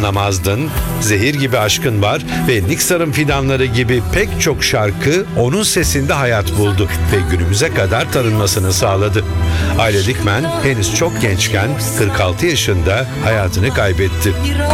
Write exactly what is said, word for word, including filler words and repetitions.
Anlamazdın, Zehir Gibi Aşkın Var ve Niksar'ın Fidanları gibi pek çok şarkı onun sesinde hayat buldu ve günümüze kadar tanınmasını sağladı. Ayla Dikmen henüz çok gençken kırk altı yaşında hayatını kaybetti.